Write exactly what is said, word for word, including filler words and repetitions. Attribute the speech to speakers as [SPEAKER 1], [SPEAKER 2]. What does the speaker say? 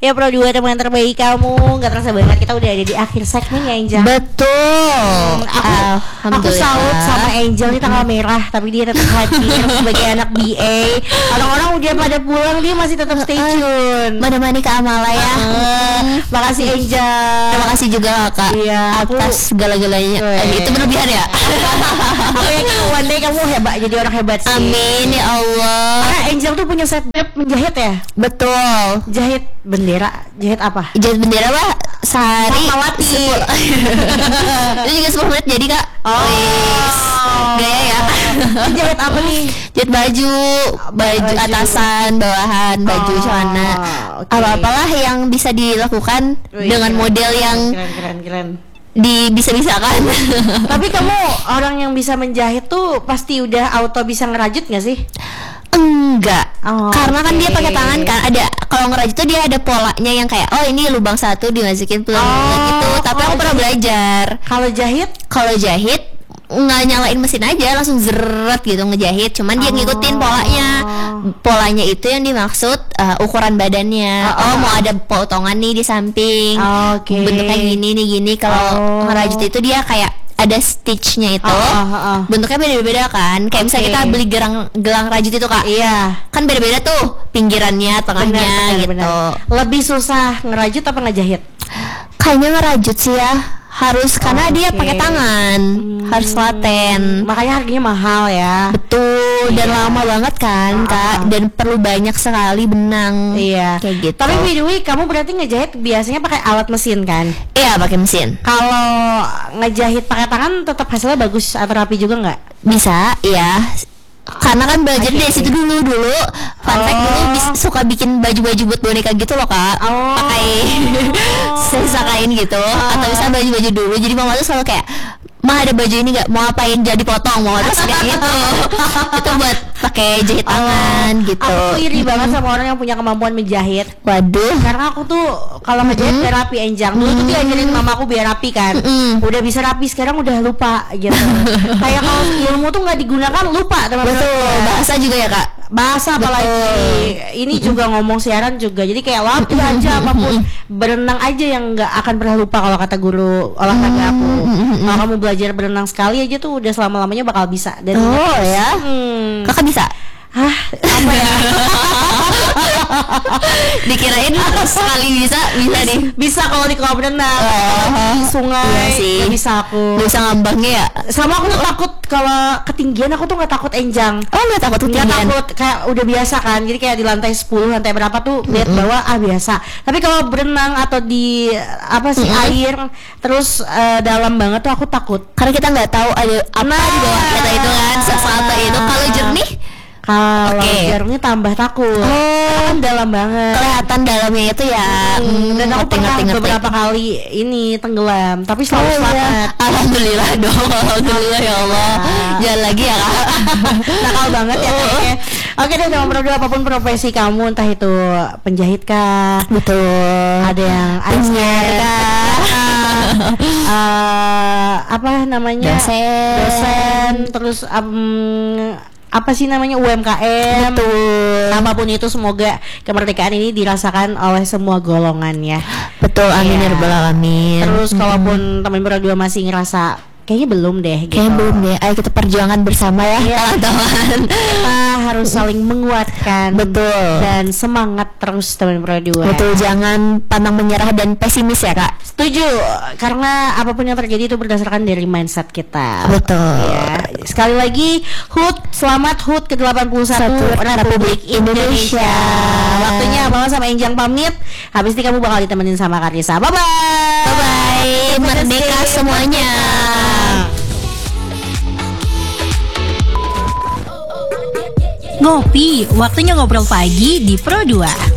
[SPEAKER 1] Ya Pro dua teman terbaik kamu. Gak terasa banget kita udah ada di akhir segmen ya Angel.
[SPEAKER 2] Betul.
[SPEAKER 1] Hmm, aku, aku salut sama Angel di tanggal merah, tapi dia tetap hadir sebagai anak B A. Orang-orang udah pada pulang, dia masih tetap stay tune.
[SPEAKER 2] Menemani Kak Amala ya.
[SPEAKER 1] Uh, makasih Angel.
[SPEAKER 2] Terima kasih juga Kak.
[SPEAKER 1] Iya, aku,
[SPEAKER 2] atas segala-galanya. Eh, itu berlebihan ya.
[SPEAKER 1] Aku yakin one day kamu hebat, jadi orang hebat sih.
[SPEAKER 2] Amin ya Allah.
[SPEAKER 1] Karena Angel tuh punya set job menjahit ya.
[SPEAKER 2] Betul.
[SPEAKER 1] Jahit bendera, jahit apa?
[SPEAKER 2] Jahit bendera mah sehari
[SPEAKER 1] Fatmawati.
[SPEAKER 2] Itu juga sepuluh menit jadi Kak.
[SPEAKER 1] Oh,
[SPEAKER 2] Wis. Gaya ya.
[SPEAKER 1] Jahit apa nih?
[SPEAKER 2] Jahit baju, baju, baju. atasan, bawahan, baju oh, celana. Okay. Apa-apalah yang bisa dilakukan Wih, dengan keren, model yang
[SPEAKER 1] keren keren keren.
[SPEAKER 2] Di bisa-bisakan.
[SPEAKER 1] Tapi kamu orang yang bisa menjahit tuh pasti udah auto bisa ngerajut gak sih?
[SPEAKER 2] Enggak, oh, karena kan okay. dia pakai tangan kan. Ada kalau ngerajut tuh dia ada polanya yang kayak oh ini lubang satu dimasukin pelan oh, gitu. Tapi oh, aku pernah belajar. Kalau jahit, kalau jahit nggak nyalain mesin aja langsung zeret gitu ngejahit. Cuman dia oh. ngikutin polanya. Polanya itu yang dimaksud uh, ukuran badannya. Oh, oh, oh mau ada potongan nih di samping. Oh, okay. Bentuknya gini nih gini. Kalau oh. ngerajut itu dia kayak ada stitchnya itu, oh, oh, oh. bentuknya beda-beda kan. Kayak okay. misalnya kita beli gelang gelang rajut itu Kak. Iya. Kan beda-beda tuh pinggirannya, tengahnya bener, bener, gitu. Bener. Lebih susah ngerajut apa ngejahit? Kayaknya ngerajut sih ya. Harus karena oh, dia okay. pakai tangan, hmm. harus laten. Makanya harganya mahal ya. Betul. Dan iya. lama banget kan oh, Kak. Dan perlu banyak sekali benang. Iya. Kayak gitu. Tapi by the way, kamu berarti ngejahit biasanya pakai alat mesin kan? Iya, pakai mesin. Kalau ngejahit pakai tangan tetap hasilnya bagus atau rapi juga nggak? Bisa, iya. Karena kan belajar okay. dari situ dulu dulu fun fact oh. dulu bis, suka bikin baju-baju buat boneka gitu loh Kak. Oh. Pakai sisa kain gitu oh. atau bisa baju-baju dulu. Jadi mama tuh selalu kayak mah ada baju ini nggak mau apain jadi potong mau terus kayak gitu. Itu buat pakai jahit tangan oh. gitu. Aku iri mm-hmm. banget sama orang yang punya kemampuan menjahit. Waduh. Karena aku tuh kalau ngejahit mm-hmm. biar rapi Enjang. Dulu mm-hmm. tuh diajarin mamaku biar rapi kan. Mm-hmm. Udah bisa rapi sekarang udah lupa gitu. Kayak kalau ilmu tuh nggak digunakan lupa teman-teman. Betul. Bahasa juga ya Kak. Bahasa apalagi ini juga ngomong siaran juga. Jadi kayak latih aja apapun, berenang aja yang nggak akan pernah lupa kalau kata guru olahraga aku. Kalau kamu belajar berenang sekali aja tuh udah selama-lamanya bakal bisa. Dan oh ya, hmm. Kakak bisa? Hah, apa ya? Dikirain sekali bisa bisa nih. Bisa kalau di kolam renang, oh, di sungai. Iya sih. Gak bisa aku. Bisa ngambangnya ya. Sama aku tuh takut kalau ketinggian, aku tuh nggak takut Enjang. Oh nggak takut ketinggian? Nggak takut, kayak udah biasa kan. Jadi kayak di lantai sepuluh, lantai berapa tuh lihat mm-hmm. bawah ah biasa. Tapi kalau berenang atau di apa sih mm-hmm. air terus uh, dalam banget tuh aku takut. Karena kita nggak tahu ada apa nah, di bawah kita itu kan. Sesuatu itu kalau jernih. Kalau okay. jernih tambah takut. Oh, kan dalam banget. Kelihatan dalamnya itu ya. Hmm, dan aku ngerti, pernah ngerti, beberapa ngerti. kali ini tenggelam, tapi selalu oh, selamat. Ya. Alhamdulillah dong. Alhamdulillah ya Allah. Jangan lagi ya Kak. Nakal banget ya kayaknya. Oke deh, sama Pro dua apapun profesi kamu, entah itu penjahit kah, betul. Ada yang engineer kah, uh, apa namanya? Dosen. Dosen. Terus um, apa sih namanya U M K M. Betul. Apapun itu semoga kemerdekaan ini dirasakan oleh semua golongan ya. Betul, amin ya rabbal alamin. Terus hmm. kalaupun teman Pro dua masih ngerasa kayaknya belum deh gitu. Kayaknya belum deh. Ayo kita perjuangan bersama ya, teman-teman. Kita harus saling menguatkan. Betul. Dan semangat terus teman Pro dua. Betul, jangan pantang menyerah dan pesimis ya Kak. Setuju. Karena apapun yang terjadi itu berdasarkan dari mindset kita. Betul. Ya. Sekali lagi H U T, selamat H U T ke delapan puluh satu Republik Indonesia. Indonesia. Waktunya Abang sama Enjang pamit. Habis ini kamu bakal ditemenin sama Karisa. Bye bye. Bye bye. Merdeka semuanya.
[SPEAKER 3] Ngopi, waktunya ngobrol pagi di Pro dua.